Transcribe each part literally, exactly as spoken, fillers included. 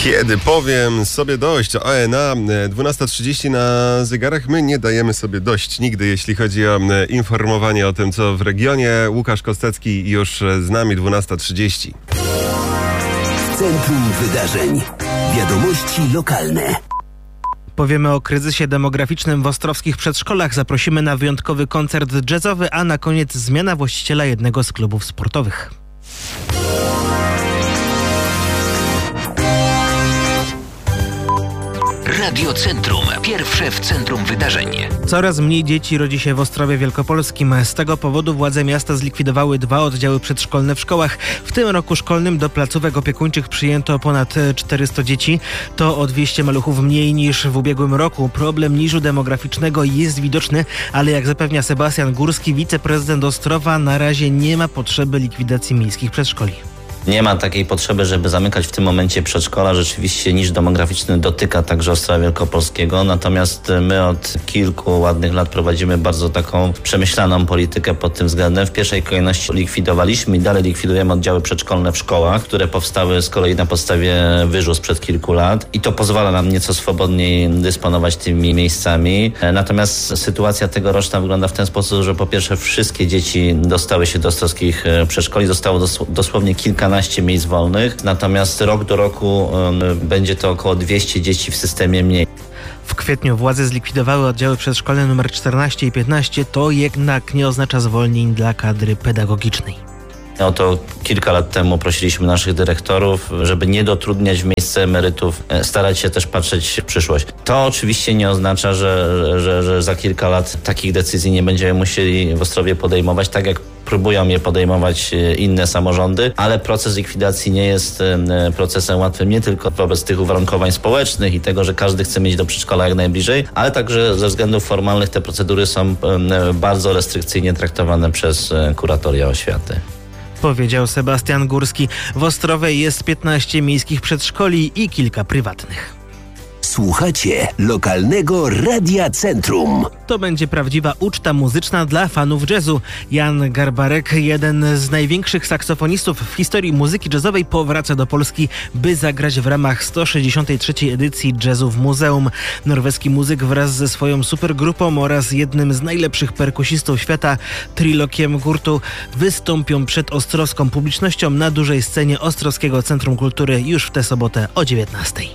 Kiedy powiem sobie dość, O N A, dwunasta trzydzieści na zegarach, my nie dajemy sobie dość nigdy, jeśli chodzi o informowanie o tym, co w regionie. Łukasz Kostecki już z nami, dwunasta trzydzieści. Centrum Wydarzeń. Wiadomości lokalne. Powiemy o kryzysie demograficznym w ostrowskich przedszkolach, zaprosimy na wyjątkowy koncert jazzowy, a na koniec zmiana właściciela jednego z klubów sportowych. Radio Centrum. Pierwsze w centrum wydarzeń. Coraz mniej dzieci rodzi się w Ostrowie Wielkopolskim. Z tego powodu władze miasta zlikwidowały dwa oddziały przedszkolne w szkołach. W tym roku szkolnym do placówek opiekuńczych przyjęto ponad czterysta dzieci. To o dwieście maluchów mniej niż w ubiegłym roku. Problem niżu demograficznego jest widoczny, ale jak zapewnia Sebastian Górski, wiceprezydent Ostrowa, na razie nie ma potrzeby likwidacji miejskich przedszkoli. Nie ma takiej potrzeby, żeby zamykać w tym momencie przedszkola. Rzeczywiście niż demograficzny dotyka także Ostrowa Wielkopolskiego. Natomiast my od kilku ładnych lat prowadzimy bardzo taką przemyślaną politykę pod tym względem. W pierwszej kolejności likwidowaliśmy i dalej likwidujemy oddziały przedszkolne w szkołach, które powstały z kolei na podstawie wyżu sprzed kilku lat. I to pozwala nam nieco swobodniej dysponować tymi miejscami. Natomiast sytuacja tegoroczna wygląda w ten sposób, że po pierwsze wszystkie dzieci dostały się do ostrowskich przedszkoli. Zostało dos- dosłownie kilkanaście miejsc wolnych, natomiast rok do roku um, będzie to około dwieście dzieci w systemie mniej. W kwietniu władze zlikwidowały oddziały przedszkolne nr czternaście i piętnaście. To jednak nie oznacza zwolnień dla kadry pedagogicznej. Oto kilka lat temu prosiliśmy naszych dyrektorów, żeby nie dotrudniać w miejsce emerytów, starać się też patrzeć w przyszłość. To oczywiście nie oznacza, że, że, że za kilka lat takich decyzji nie będziemy musieli w Ostrowie podejmować, tak jak próbują je podejmować inne samorządy, ale proces likwidacji nie jest procesem łatwym nie tylko wobec tych uwarunkowań społecznych i tego, że każdy chce mieć do przedszkola jak najbliżej, ale także ze względów formalnych te procedury są bardzo restrykcyjnie traktowane przez kuratoria oświaty. Powiedział Sebastian Górski. W Ostrowie jest piętnaście miejskich przedszkoli i kilka prywatnych. Słuchacie lokalnego Radia Centrum. To będzie prawdziwa uczta muzyczna dla fanów jazzu. Jan Garbarek, jeden z największych saksofonistów w historii muzyki jazzowej, powraca do Polski, by zagrać w ramach sto sześćdziesiątej trzeciej edycji Jazzu w Muzeum. Norweski muzyk wraz ze swoją supergrupą oraz jednym z najlepszych perkusistów świata, Trilokiem Gurtu, wystąpią przed ostrowską publicznością na dużej scenie Ostrowskiego Centrum Kultury już w tę sobotę o dziewiętnastej.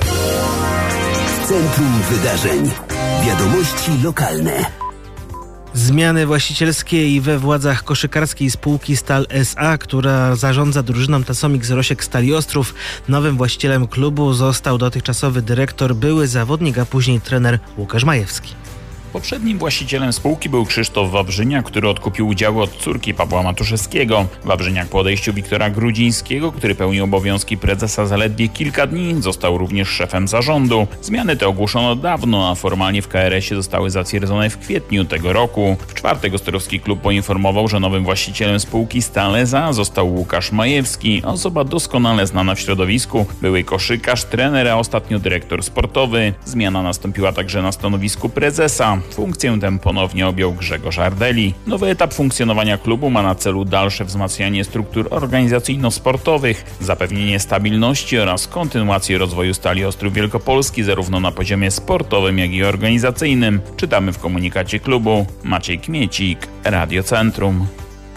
Centrum Wydarzeń. Wiadomości lokalne. Zmiany właścicielskie i we władzach koszykarskiej spółki Stal S A, która zarządza drużyną Tasomix Rosiek Stali Ostrów. Nowym właścicielem klubu został dotychczasowy dyrektor, były zawodnik, a później trener Łukasz Majewski. Poprzednim właścicielem spółki był Krzysztof Wawrzyniak, który odkupił udziały od córki Pawła Matuszewskiego. Wawrzyniak po odejściu Wiktora Grudzińskiego, który pełnił obowiązki prezesa zaledwie kilka dni, został również szefem zarządu. Zmiany te ogłoszono dawno, a formalnie w K R S ie zostały zatwierdzone w kwietniu tego roku. W czwartek ostrowski klub poinformował, że nowym właścicielem spółki Stal S A został Łukasz Majewski, osoba doskonale znana w środowisku, były koszykarz, trener, a ostatnio dyrektor sportowy. Zmiana nastąpiła także na stanowisku prezesa. Funkcję tę ponownie objął Grzegorz Ardeli. Nowy etap funkcjonowania klubu ma na celu dalsze wzmacnianie struktur organizacyjno-sportowych, zapewnienie stabilności oraz kontynuację rozwoju Stali Ostrów Wielkopolski zarówno na poziomie sportowym, jak i organizacyjnym. Czytamy w komunikacie klubu. Maciej Kmiecik, Radio Centrum.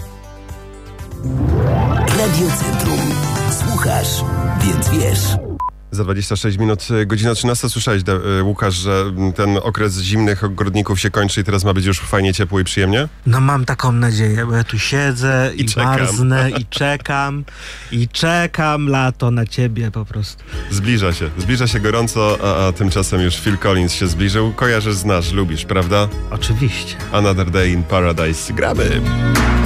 Radio Centrum. Słuchasz, więc wiesz. Za dwadzieścia sześć minut, godzina trzynasta. Słyszałeś, Łukasz, że ten okres zimnych ogrodników się kończy i teraz ma być już fajnie, ciepło i przyjemnie? No mam taką nadzieję, bo ja tu siedzę i, i marznę i czekam i czekam lato na ciebie po prostu. Zbliża się, zbliża się gorąco, a, a tymczasem już Phil Collins się zbliżył. Kojarzysz, znasz, lubisz, prawda? Oczywiście. Another Day in Paradise. Gramy!